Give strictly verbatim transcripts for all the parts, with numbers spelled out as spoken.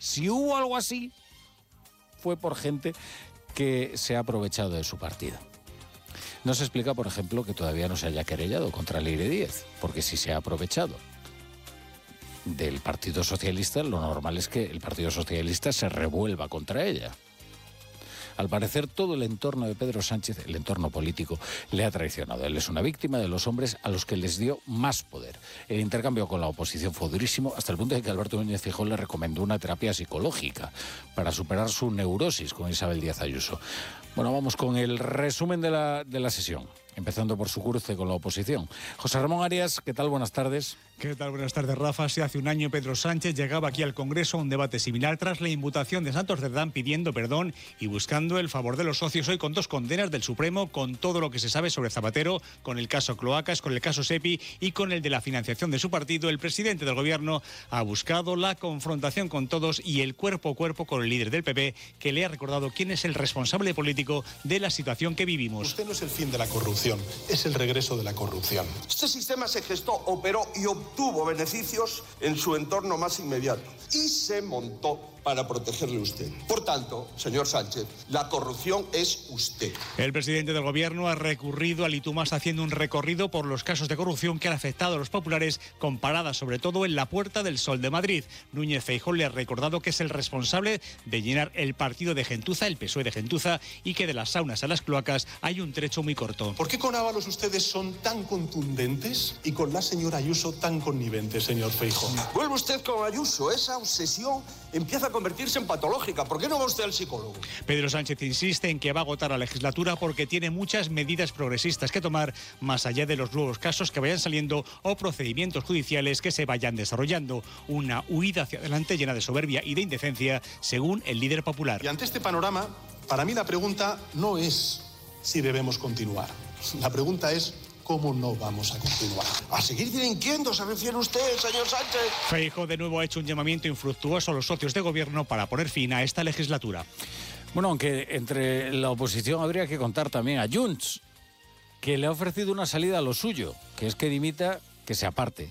Si hubo algo así, fue por gente que se ha aprovechado de su partido. No se explica, por ejemplo, que todavía no se haya querellado contra Leire Díez, porque si se ha aprovechado del Partido Socialista, lo normal es que el Partido Socialista se revuelva contra ella. Al parecer, todo el entorno de Pedro Sánchez, el entorno político, le ha traicionado. Él es una víctima de los hombres a los que les dio más poder. El intercambio con la oposición fue durísimo, hasta el punto de que Alberto Núñez Feijóo le recomendó una terapia psicológica para superar su neurosis con Isabel Díaz Ayuso. Bueno, vamos con el resumen de la, de la sesión, empezando por su cruce con la oposición. José Ramón Arias, ¿qué tal? Buenas tardes. ¿Qué tal? Buenas tardes, Rafa. Si hace un año Pedro Sánchez llegaba aquí al Congreso a un debate similar tras la imputación de Santos Cerdán pidiendo perdón y buscando el favor de los socios, hoy con dos condenas del Supremo, con todo lo que se sabe sobre Zapatero, con el caso Cloacas, con el caso Sepi y con el de la financiación de su partido, el presidente del Gobierno ha buscado la confrontación con todos y el cuerpo a cuerpo con el líder del P P, que le ha recordado quién es el responsable político de la situación que vivimos. Usted no es el fin de la corrupción, es el regreso de la corrupción. Este sistema se gestó, operó y obtuvo beneficios en su entorno más inmediato y se montó para protegerle a usted. Por tanto, señor Sánchez, la corrupción es usted. El presidente del Gobierno ha recurrido al Itumas haciendo un recorrido por los casos de corrupción que han afectado a los populares, con paradas sobre todo en la Puerta del Sol de Madrid. Núñez Feijóo le ha recordado que es el responsable de llenar el partido de gentuza, el P S O E de gentuza, y que de las saunas a las cloacas hay un trecho muy corto. ¿Por qué con Ábalos ustedes son tan contundentes y con la señora Ayuso tan conniventes, señor Feijóo? Vuelve usted con Ayuso, esa obsesión empieza a convertirse en patológica. ¿Por qué no va usted al psicólogo? Pedro Sánchez insiste en que va a agotar la legislatura porque tiene muchas medidas progresistas que tomar, más allá de los nuevos casos que vayan saliendo o procedimientos judiciales que se vayan desarrollando. Una huida hacia adelante llena de soberbia y de indecencia, según el líder popular. Y ante este panorama, para mí la pregunta no es si debemos continuar. La pregunta es ¿cómo no vamos a continuar? ¿A seguir delinquiendo se refiere usted, señor Sánchez? Feijóo de nuevo ha hecho un llamamiento infructuoso a los socios de gobierno para poner fin a esta legislatura. Bueno, aunque entre la oposición habría que contar también a Junts, que le ha ofrecido una salida a lo suyo, que es que dimita, que se aparte.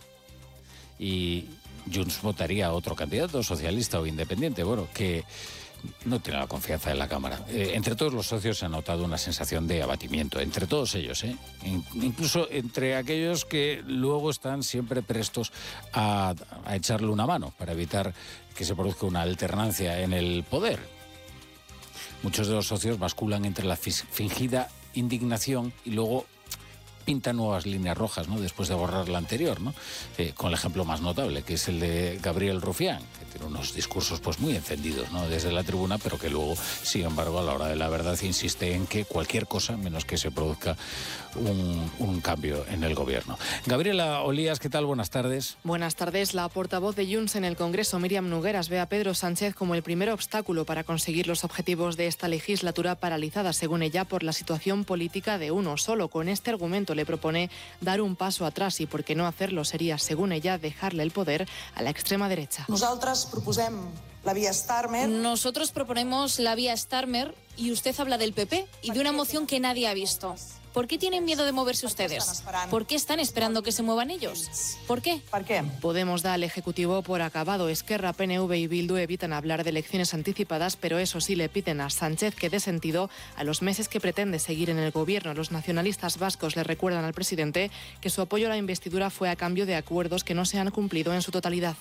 Y Junts votaría a otro candidato, socialista o independiente, bueno, que no tiene la confianza de la Cámara. Eh, entre todos los socios se ha notado una sensación de abatimiento, entre todos ellos, ¿eh? In- incluso entre aquellos que luego están siempre prestos a, a echarle una mano para evitar que se produzca una alternancia en el poder. Muchos de los socios basculan entre la fis- fingida indignación y luego pinta nuevas líneas rojas, ¿no?, después de borrar la anterior, ¿no? Eh, con el ejemplo más notable, que es el de Gabriel Rufián, que tiene unos discursos pues muy encendidos, ¿no?, desde la tribuna, pero que luego, sin embargo, a la hora de la verdad insiste en que cualquier cosa, menos que se produzca un, un cambio en el gobierno. Gabriela Olías, ¿qué tal? Buenas tardes. Buenas tardes. La portavoz de Junts en el Congreso, Míriam Nogueras, ve a Pedro Sánchez como el primer obstáculo para conseguir los objetivos de esta legislatura paralizada, según ella, por la situación política de uno solo. Con este argumento le propone dar un paso atrás y por qué no hacerlo sería, según ella, dejarle el poder a la extrema derecha. Nosaltres proposem la vía Starmer. Nosotros proponemos la vía Starmer y usted habla del P P y de una moción que nadie ha visto. ¿Por qué tienen miedo de moverse ustedes? ¿Por qué están esperando que se muevan ellos? ¿Por qué? ¿Por qué? Podemos da al Ejecutivo por acabado. Esquerra, P N V y Bildu evitan hablar de elecciones anticipadas, pero eso sí le piden a Sánchez que dé sentido a los meses que pretende seguir en el gobierno. Los nacionalistas vascos le recuerdan al presidente que su apoyo a la investidura fue a cambio de acuerdos que no se han cumplido en su totalidad.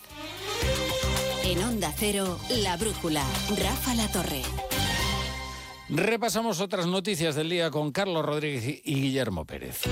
En Onda Cero, La Brújula, Rafa La Torre. Repasamos otras noticias del día con Carlos Rodríguez y Guillermo Pérez.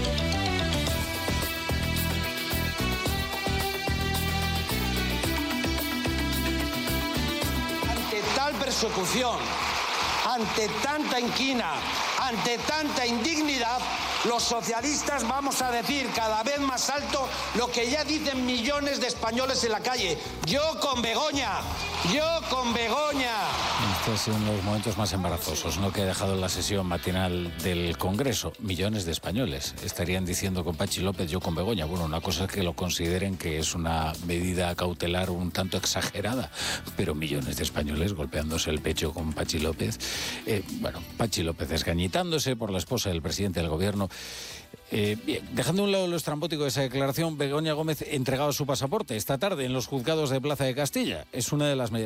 Ante tal persecución, ante tanta inquina, ante tanta indignidad, los socialistas vamos a decir cada vez más alto lo que ya dicen millones de españoles en la calle. Yo con Begoña, yo con Begoña. Este ha sido uno de los momentos más embarazosos, ¿no?, que ha dejado la sesión matinal del Congreso. Millones de españoles estarían diciendo con Pachi López, yo con Begoña. Bueno, una cosa es que lo consideren que es una medida cautelar un tanto exagerada, pero millones de españoles golpeándose el pecho con Pachi López. Eh, bueno, Pachi López esgañitándose por la esposa del presidente del gobierno. Eh, bien, dejando a un lado lo estrambótico de esa declaración, Begoña Gómez entregaba su pasaporte esta tarde en los juzgados de Plaza de Castilla. Es una de las medidas